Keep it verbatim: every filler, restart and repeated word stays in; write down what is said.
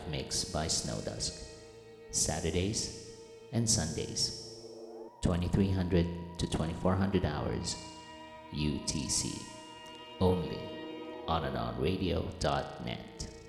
mix by Snowdusk, Saturdays and Sundays, twenty-three hundred to twenty-four hundred hours U T C, only on and on radio dot net.